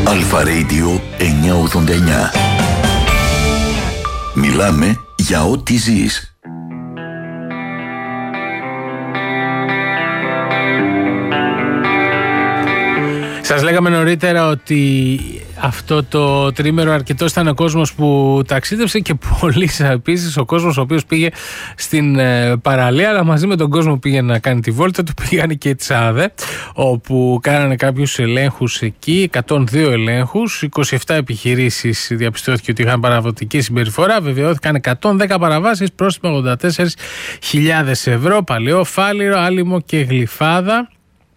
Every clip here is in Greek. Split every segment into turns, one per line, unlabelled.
Αλφα Radio 989. Μιλάμε για ό,τι ζεις.
Σας λέγαμε νωρίτερα ότι αυτό το τρίμερο αρκετός ήταν ο κόσμος που ταξίδευσε και πολύ επίσης ο κόσμος ο οποίος πήγε στην παραλία, αλλά μαζί με τον κόσμο που πήγε να κάνει τη βόλτα του πήγαν και οι Τσάδε, όπου κάνανε κάποιους ελέγχους εκεί, 102 ελέγχους, 27 επιχειρήσεις διαπιστώθηκε ότι είχαν παραβατική συμπεριφορά, βεβαιώθηκαν 110 παραβάσεις, πρόστιμα 84.000 ευρώ, Παλαιό, Φάληρο, Άλυμο και Γλυφάδα.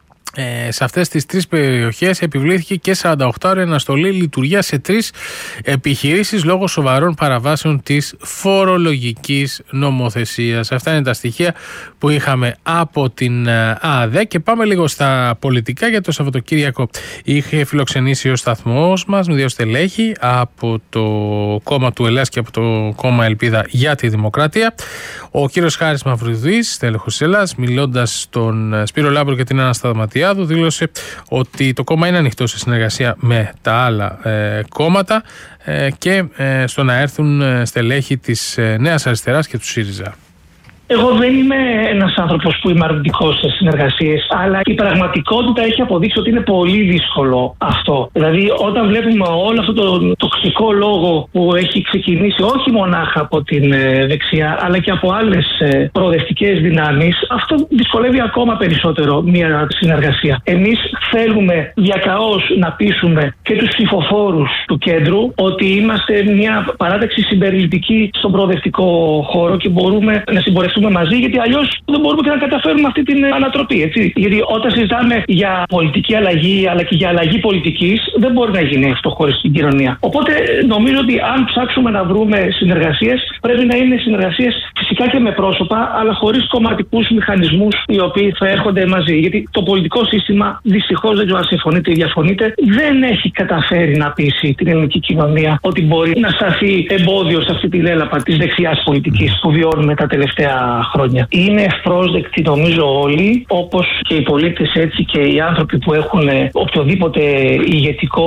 Σε αυτές τις τρεις περιοχές επιβλήθηκε και 48 ώρες αναστολή λειτουργία σε 3 επιχειρήσεις λόγω σοβαρών παραβάσεων της φορολογικής νομοθεσίας. Αυτά είναι τα στοιχεία που είχαμε από την ΑΔΕ και πάμε λίγο στα πολιτικά. Για το Σαββατοκύριακο είχε φιλοξενήσει ο σταθμός μας με 2 στελέχη από το κόμμα του Ελλάς και από το κόμμα Ελπίδα για τη Δημοκρατία. Ο κύριος Χάρης Μαυρουδής, στέλεχος της Ελλάς, μιλώντας στον Σπύρο Λάμπρο και την Άννα Σταδματιάδου, δήλωσε ότι το κόμμα είναι ανοιχτό σε συνεργασία με τα άλλα κόμματα και στο να έρθουν στελέχη της Νέας Αριστεράς και του ΣΥΡΙΖΑ.
Εγώ δεν είμαι ένας άνθρωπος που είμαι αρνητικός σε συνεργασίες, αλλά η πραγματικότητα έχει αποδείξει ότι είναι πολύ δύσκολο αυτό. Δηλαδή, όταν βλέπουμε όλο αυτό το τοξικό λόγο που έχει ξεκινήσει όχι μονάχα από την δεξιά, αλλά και από άλλες προοδευτικές δυνάμεις, αυτό δυσκολεύει ακόμα περισσότερο μια συνεργασία. Εμείς θέλουμε διακαώς να πείσουμε και τους ψηφοφόρους του κέντρου ότι είμαστε μια παράταξη συμπεριληπτική στον προοδευτικό χώρο και μπορούμε να συμπορευτούμε μαζί, γιατί αλλιώς δεν μπορούμε και να καταφέρουμε αυτή την ανατροπή. Έτσι. Γιατί όταν συζητάμε για πολιτική αλλαγή, αλλά και για αλλαγή πολιτικής, δεν μπορεί να γίνει αυτό χωρίς την κοινωνία. Οπότε νομίζω ότι αν ψάξουμε να βρούμε συνεργασίες, πρέπει να είναι συνεργασίες φυσικά και με πρόσωπα, αλλά χωρίς κομματικούς μηχανισμούς οι οποίοι θα έρχονται μαζί. Γιατί το πολιτικό σύστημα, δυστυχώς, δεν ξέρω αν συμφωνείτε ή διαφωνείτε, δεν έχει καταφέρει να πείσει την ελληνική κοινωνία ότι μπορεί να σταθεί εμπόδιο σε αυτή τη λέλαπα της δεξιάς πολιτικής που βιώνουμε τα τελευταία χρόνια. Είναι ευπρόσδεκτοι νομίζω όλοι, όπως και οι πολίτες, έτσι και οι άνθρωποι που έχουν οποιοδήποτε ηγετικό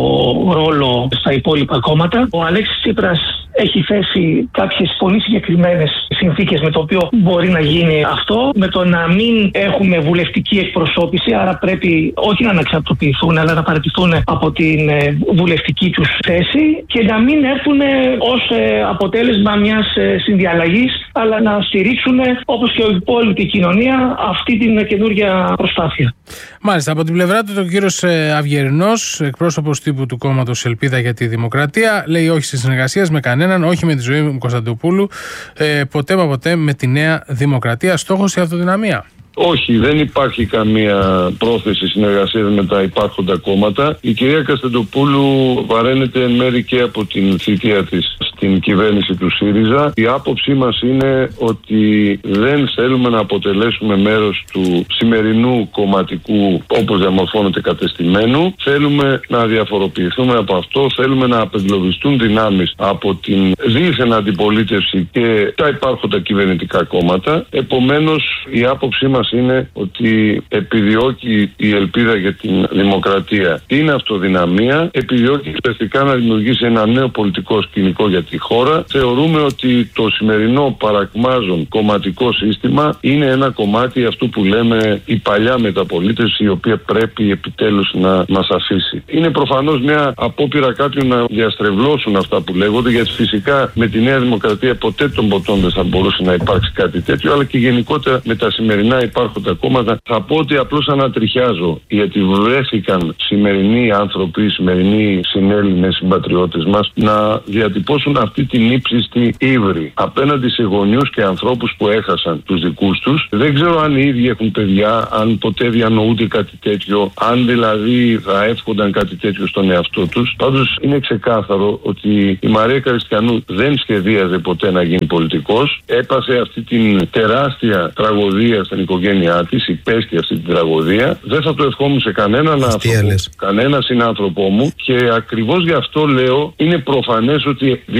ρόλο στα υπόλοιπα κόμματα. Ο Αλέξης Τσίπρας έχει θέσει κάποιες πολύ συγκεκριμένες συνθήκες με το οποίο μπορεί να γίνει αυτό, με το να μην έχουμε βουλευτική εκπροσώπηση, άρα πρέπει όχι να αναξαρτοποιηθούν, αλλά να παραιτηθούν από την βουλευτική τους θέση και να μην έρθουν ως αποτέλεσμα μιας συνδιαλλαγής, αλλά να στηρίξουν, όπως και η υπόλοιπη κοινωνία, αυτή την καινούργια προσπάθεια.
Μάλιστα, από την πλευρά του, ο κύριος Αυγερινός, εκπρόσωπος τύπου του κόμματος Ελπίδα για τη Δημοκρατία, λέει όχι στη συνεργασία με κανέναν, όχι με τη Ζωή Κωνσταντοπούλου, ποτέ μα ποτέ με τη Νέα Δημοκρατία. Στόχος η αυτοδυναμία.
Όχι, δεν υπάρχει καμία πρόθεση συνεργασίας με τα υπάρχοντα κόμματα. Η κυρία Κωνσταντοπούλου βαραίνεται εν μέρει και από την θητεία της στην κυβέρνηση του ΣΥΡΙΖΑ. Η άποψή μας είναι ότι δεν θέλουμε να αποτελέσουμε μέρος του σημερινού κομματικού, όπως διαμορφώνεται, κατεστημένου. Θέλουμε να διαφοροποιηθούμε από αυτό. Θέλουμε να απεγκλωβιστούν δυνάμεις από την δίθεν αντιπολίτευση και τα υπάρχοντα κυβερνητικά κόμματα. Επομένως, η άποψή μας είναι ότι επιδιώκει η Ελπίδα για την Δημοκρατία την αυτοδυναμία, επιδιώκει ουσιαστικά να δημιουργήσει ένα νέο πολιτικό σκηνικό για τη χώρα. Θεωρούμε ότι το σημερινό παρακμάζον κομματικό σύστημα είναι ένα κομμάτι αυτού που λέμε η παλιά μεταπολίτευση, η οποία πρέπει επιτέλους να μας αφήσει. Είναι προφανώς μια απόπειρα κάποιων να διαστρεβλώσουν αυτά που λέγονται, γιατί φυσικά με τη Νέα Δημοκρατία ποτέ των ποτών δεν θα μπορούσε να υπάρξει κάτι τέτοιο, αλλά και γενικότερα με τα σημερινά υπάρχοντα κόμματα. Θα πω ότι απλώς ανατριχιάζω, γιατί βρέθηκαν σημερινοί άνθρωποι, σημερινοί συνέλληνες συμπατριώτες μας να διατυπώσουν αυτή την ύψιστη ύβρη απέναντι σε γονιούς και ανθρώπους που έχασαν τους δικούς τους. Δεν ξέρω αν οι ίδιοι έχουν παιδιά, αν ποτέ διανοούνται κάτι τέτοιο, αν δηλαδή θα εύχονταν κάτι τέτοιο στον εαυτό τους. Πάντως είναι ξεκάθαρο ότι η Μαρία Καριστιανού δεν σχεδίαζε ποτέ να γίνει πολιτικός. Έπασε αυτή την τεράστια τραγωδία στην οικογένειά της, υπέστη αυτή την τραγωδία. Δεν θα το ευχόμουν σε κανέναν άνθρωπο, κανένα συνάνθρωπό μου, και ακριβώς γι' αυτό λέω είναι προφανές ότι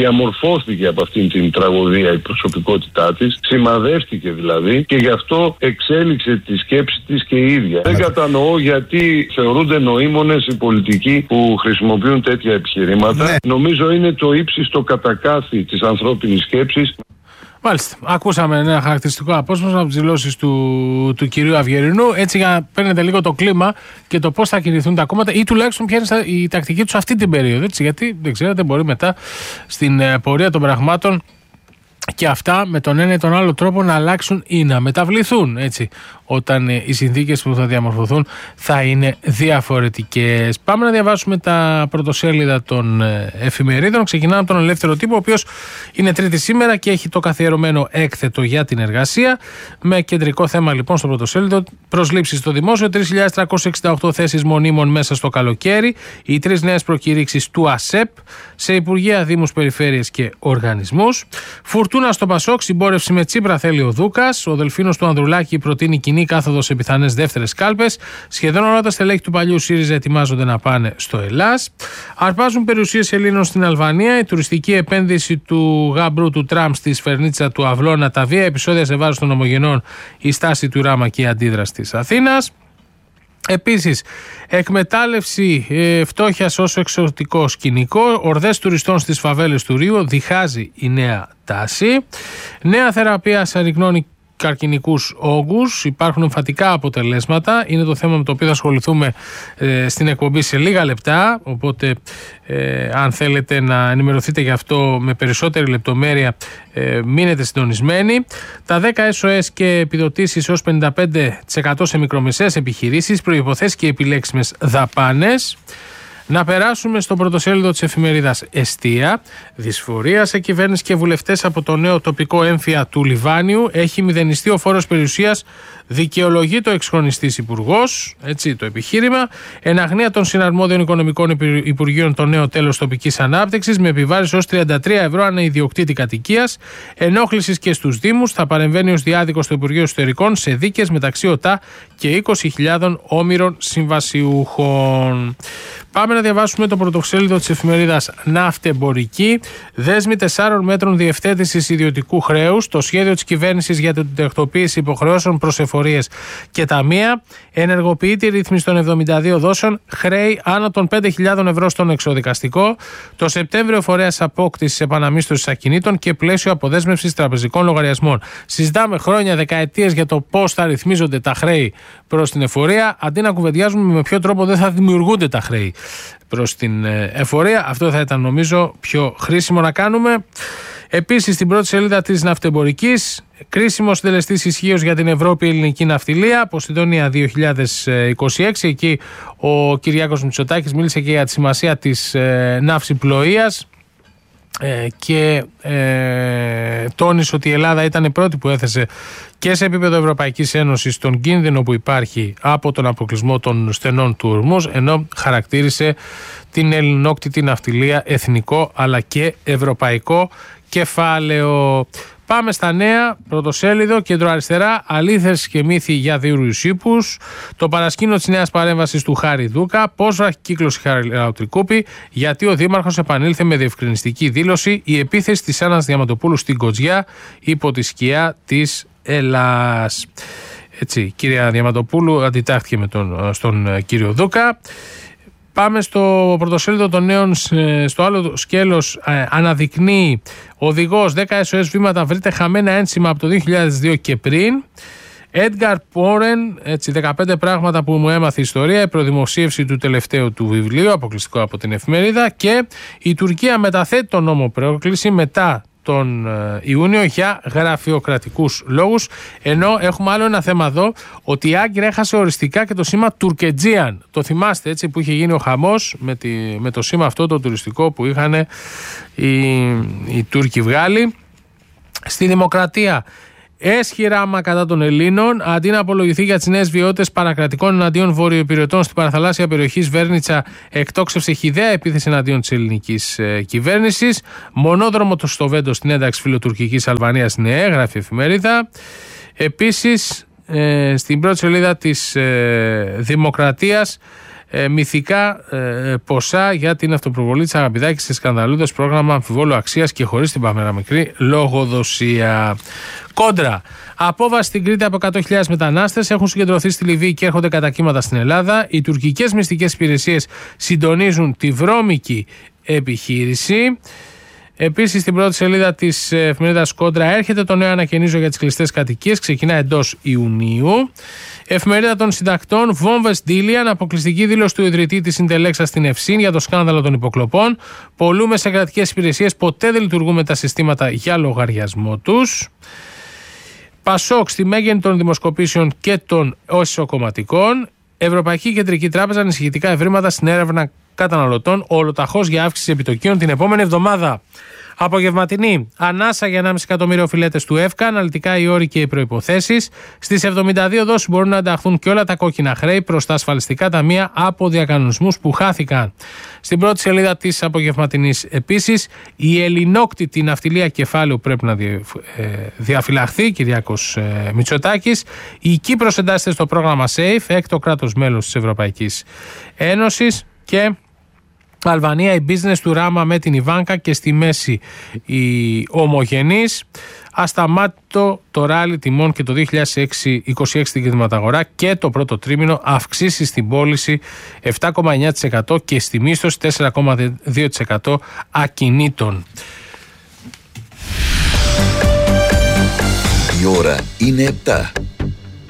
διαμορφώθηκε από αυτήν την τραγωδία η προσωπικότητά της, σημαδεύτηκε δηλαδή, και γι' αυτό εξέλιξε τη σκέψη της και η ίδια. Δεν κατανοώ γιατί θεωρούνται νοήμονες οι πολιτικοί που χρησιμοποιούν τέτοια επιχειρήματα. Ναι. Νομίζω είναι το ύψιστο κατακάθι της ανθρώπινης σκέψης.
Μάλιστα. Ακούσαμε ένα χαρακτηριστικό απόσπασμα από τις δηλώσεις του κυρίου Αυγερινού, έτσι για να παίρνετε λίγο το κλίμα και το πώς θα κινηθούν τα κόμματα ή τουλάχιστον ποια είναι η τακτική τους αυτή την περίοδο. Έτσι, γιατί δεν ξέρετε, μπορεί μετά στην πορεία των πραγμάτων και αυτά με τον ένα ή τον άλλο τρόπο να αλλάξουν ή να μεταβληθούν, έτσι, όταν οι συνθήκες που θα διαμορφωθούν θα είναι διαφορετικές. Πάμε να διαβάσουμε τα πρωτοσέλιδα των εφημερίδων. Ξεκινάμε από τον Ελεύθερο Τύπο, ο οποίος είναι Τρίτη σήμερα και έχει το καθιερωμένο έκθετο για την εργασία. Με κεντρικό θέμα λοιπόν στο πρωτοσέλιδο προσλήψεις στο δημόσιο, 3.368 θέσεις μονίμων μέσα στο καλοκαίρι, οι 3 νέες προκηρύξεις του ΑΣΕΠ σε υπουργεία, δήμους, περιφέρειες και οργανισμούς. Φουρτούνα στο Πασόκ, συμπόρευση με Τσίπρα θέλει ο Δούκας. Ο Δελφίνος του Ανδρουλάκη προτείνει κοινή κάθοδο σε πιθανές δεύτερες κάλπες. Σχεδόν όλα τα στελέχη του παλιού ΣΥΡΙΖΑ ετοιμάζονται να πάνε στο Ελλάς. Αρπάζουν περιουσίες Ελλήνων στην Αλβανία. Η τουριστική επένδυση του γαμπρού του Τραμπ στη σφαιρνίτσα του Αυλώνα, τα βία επεισόδια σε βάρος των ομογενών, η στάση του Ράμα και η αντίδραση της Αθήνας. Επίσης, εκμετάλλευση φτώχειας ως εξωτικό σκηνικό, ορδές τουριστών στις φαβέλες του Ρίου, διχάζει η νέα τάση. Νέα θεραπεία σαριγνώνει καρκινικούς όγκους, υπάρχουν εμφατικά αποτελέσματα. Είναι το θέμα με το οποίο θα ασχοληθούμε στην εκπομπή σε λίγα λεπτά, οπότε αν θέλετε να ενημερωθείτε γι' αυτό με περισσότερη λεπτομέρεια, μείνετε συντονισμένοι. Τα 10 SOS και επιδοτήσεις έως 55% σε μικρομεσαίες επιχειρήσεις, προϋποθέσεις και επιλέξιμες δαπάνες. Να περάσουμε στο πρωτοσέλιδο της εφημερίδας Εστία. Δυσφορία σε κυβέρνηση και βουλευτές από το νέο τοπικό έμφυα του Λιβάνιου. Έχει μηδενιστεί ο φόρος περιουσίας, δικαιολογεί το εξχρονιστής υπουργός. Έτσι το επιχείρημα. Εν αγνία των συναρμόδιων οικονομικών υπουργείων το νέο τέλος τοπικής ανάπτυξης με επιβάρηση ως 33 ευρώ ανά ιδιοκτήτη κατοικίας. Ενόχλησης και στους Δήμους. Θα παρεμβαίνει ως διάδικος στο Υπουργείο Εσωτερικών σε δίκες μεταξύ ΟΤΑ και 20.000 όμηρων συμβασιούχων. Πάμε να διαβάσουμε το πρωτοσέλιδο της εφημερίδας Ναυτεμπορική. Δέσμη 4 μέτρων διευθέτησης ιδιωτικού χρέους. Το σχέδιο της κυβέρνησης για την τακτοποίηση υποχρεώσεων προς εφορίες και ταμεία. Ενεργοποιεί τη ρύθμιση των 72 δόσεων. Χρέη άνω των 5.000 ευρώ στον εξοδικαστικό. Το Σεπτέμβριο φορέας απόκτησης επαναμίσθωσης ακινήτων και πλαίσιο αποδέσμευσης τραπεζικών λογαριασμών. Συζητάμε χρόνια, δεκαετίες για το πώς θα ρυθμίζονται τα χρέη προς την εφορία, αντί να κουβεντιάζουμε με ποιο τρόπο δεν θα δημιουργούνται τα χρέη προς την εφορία. Αυτό θα ήταν νομίζω πιο χρήσιμο να κάνουμε. Επίσης στην πρώτη σελίδα της Ναυτεμπορικής, κρίσιμος συντελεστής ισχύως για την Ευρώπη ελληνική ναυτιλία, Ποσειδόνια 2026. Εκεί ο Κυριάκος Μητσοτάκης μίλησε και για τη σημασία της ναυσιπλοείας και τόνισε ότι η Ελλάδα ήταν η πρώτη που έθεσε και σε επίπεδο Ευρωπαϊκής Ένωσης τον κίνδυνο που υπάρχει από τον αποκλεισμό των στενών του Ορμούς, ενώ χαρακτήρισε την ελληνόκτητη ναυτιλία εθνικό αλλά και ευρωπαϊκό κεφάλαιο. Πάμε στα νέα, πρωτοσέλιδο, κεντροαριστερά, αλήθειες και μύθοι για δίουρους ύπους, το παρασκήνιο της νέας παρέμβασης του Χάρη Δούκα, πώς βραχικύκλωσε η Χαριλαοτρικούπη, γιατί ο Δήμαρχος επανήλθε με διευκρινιστική δήλωση, η επίθεση της Άννας Διαματοπούλου στην Κοτζιά υπό τη σκιά της Ελλάς. Έτσι, η κυρία Διαματοπούλου αντιτάχθηκε στον κύριο Δούκα. Πάμε στο πρωτοσέλιδο των νέων, στο άλλο σκέλος, αναδεικνύει οδηγός 10 SOS βήματα, βρείτε χαμένα ένσημα από το 2002 και πριν. Edgar Poren, έτσι, 15 πράγματα που μου έμαθε η ιστορία, η προδημοσίευση του τελευταίου του βιβλίου, αποκλειστικό από την εφημερίδα, και η Τουρκία μεταθέτει τον νόμο πρόκληση μετά τον Ιούνιο για γραφειοκρατικούς λόγους, ενώ έχουμε άλλο ένα θέμα εδώ, ότι η Άγκυρα έχασε οριστικά και το σήμα Τουρκετζίαν. Το θυμάστε, έτσι, που είχε γίνει ο χαμός με το σήμα αυτό το τουριστικό που είχαν οι Τούρκοι βγάλει. Στη Δημοκρατία, έσχυρα άμα κατά των Ελλήνων, αντί να απολογηθεί για τις νέες βιότητες παρακρατικών εναντίον βορειοϊπειρωτών στην παραθαλάσσια περιοχή Σβέρνιτσα, εκτόξευσε χυδαία επίθεση εναντίον της ελληνικής κυβέρνησης. Μονόδρομο το στο βέντο στην ένταξη φιλοτουρκικής Αλβανίας στην ΕΕ, γράφει η εφημερίδα. Επίσης, στην πρώτη σελίδα της Δημοκρατίας, μυθικά ποσά για την αυτοπροβολή της Αγαπηδάκης σε σκανδαλούδες πρόγραμμα αμφιβόλου αξίας και χωρίς την παραμικρή λογοδοσία. Κόντρα. Απόβαση στην Κρήτη από 100.000 μετανάστες έχουν συγκεντρωθεί στη Λιβύη και έρχονται κατά κύματα στην Ελλάδα. Οι τουρκικές μυστικές υπηρεσίες συντονίζουν τη βρώμικη επιχείρηση. Επίσης, στην πρώτη σελίδα της εφημερίδας Κόντρα έρχεται το νέο ανακαινίζω για τις κλειστές κατοικίες. Ξεκινά εντός Ιουνίου. Εφημερίδα των συντακτών, βόμβες Ντίλιαν, αποκλειστική δήλωση του ιδρυτή της Συντελέξα στην Ευσύν για το σκάνδαλο των υποκλοπών. Πολλούμε σε κρατικές υπηρεσίες, ποτέ δεν λειτουργούν με τα συστήματα για λογαριασμό τους. Πασόκ στη μέγενη των δημοσκοπήσεων και των οσοκομματικών. Ευρωπαϊκή Κεντρική Τράπεζα ανησυχητικά ευρήματα στην έρευνα καταναλωτών, ολοταχώς για αύξηση επιτοκίων την επόμενη εβδομάδα. Απογευματινή, ανάσα για 1,5 εκατομμύριο οφειλέτες του ΕΦΚΑ, αναλυτικά οι όροι και οι προϋποθέσεις. Στις 72 δόσεις μπορούν να ενταχθούν και όλα τα κόκκινα χρέη προς τα ασφαλιστικά ταμεία από διακανονισμούς που χάθηκαν. Στην πρώτη σελίδα της απογευματινής επίσης, η ελληνόκτητη ναυτιλία κεφάλαιου πρέπει να διαφυλαχθεί, Κυριάκος Μητσοτάκης. Η Κύπρος εντάσσεται στο πρόγραμμα SAFE, έκτο κράτος μέλος της Ευρωπαϊκής Ένωσης. Και Αλβανία, η business του Ράμα με την Ιβάνκα και στη μέση η Ομογενής. Ασταμάτητο το ράλι τιμών και το 2026 στην κινηματαγορά και το πρώτο τρίμηνο, αυξήσει στην πώληση 7,9% και στη μίσθωση 4,2% ακινήτων.
Η ώρα είναι 7.